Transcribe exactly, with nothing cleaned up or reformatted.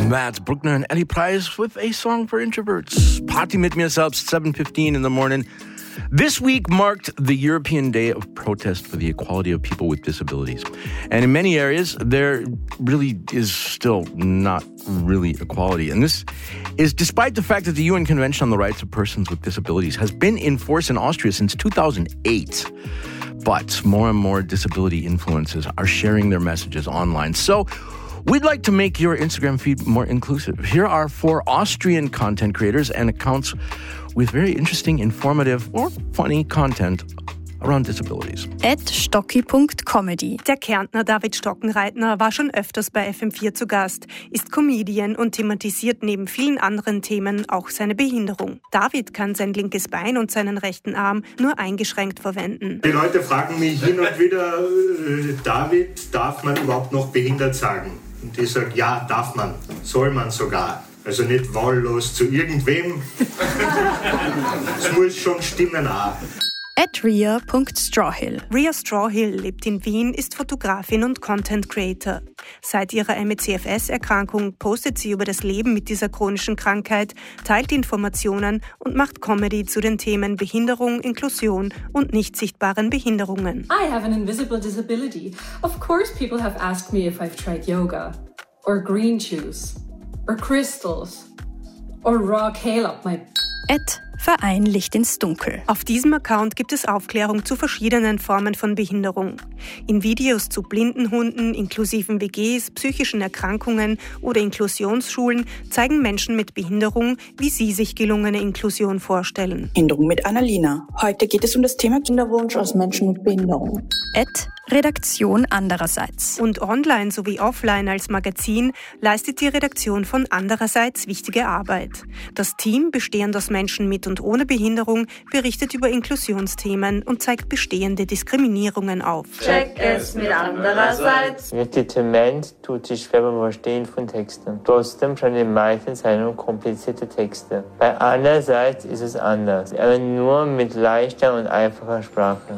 Matt Bruckner and Ellie Price with a song for introverts. Party mit mir selbst, seven fifteen in the morning. This week marked the European Day of Protest for the Equality of People with Disabilities. And in many areas, there really is still not really equality. And this is despite the fact that the U N Convention on the Rights of Persons with Disabilities has been in force in Austria since two thousand eight. But more and more disability influencers are sharing their messages online. So we'd like to make your Instagram feed more inclusive. Here are four Austrian content creators and accounts with very interesting, informative or funny content around disabilities. at stocki punkt comedy. Der Kärntner David Stockenreitner war schon öfters bei F M vier zu Gast, ist Comedian und thematisiert neben vielen anderen Themen auch seine Behinderung. David kann sein linkes Bein und seinen rechten Arm nur eingeschränkt verwenden. Die Leute fragen mich hin und wieder, äh, David, darf man überhaupt noch behindert sagen? Und ich sage, ja, darf man, soll man sogar. Also nicht wahllos zu irgendwem. Es muss schon stimmen auch. at ria punkt strawhill. Ria Strawhill lebt in Wien, ist Fotografin und Content Creator. Seit ihrer M E C F S-Erkrankung postet sie über das Leben mit dieser chronischen Krankheit, teilt Informationen und macht Comedy zu den Themen Behinderung, Inklusion und nicht sichtbaren Behinderungen. I have an invisible disability. Of course people have asked me if I've tried yoga, or green juice, or crystals, or raw kale up my... at Verein Licht ins Dunkel. Auf diesem Account gibt es Aufklärung zu verschiedenen Formen von Behinderung. In Videos zu blinden Hunden, inklusiven W Gs, psychischen Erkrankungen oder Inklusionsschulen zeigen Menschen mit Behinderung, wie sie sich gelungene Inklusion vorstellen. Behinderung mit Annalena. Heute geht es um das Thema Kinderwunsch aus Menschen mit Behinderung. at Redaktion andererseits. Und online sowie offline als Magazin leistet die Redaktion von Andererseits wichtige Arbeit. Das Team, bestehend aus Menschen mit und ohne Behinderung, berichtet über Inklusionsthemen und zeigt bestehende Diskriminierungen auf. Check es mit Andererseits. Medikament tut sich schwer beim Verstehen von Texten. Trotzdem schon in meisten Zeitungen komplizierte Texte. Bei Andererseits ist es anders, aber nur mit leichter und einfacher Sprache.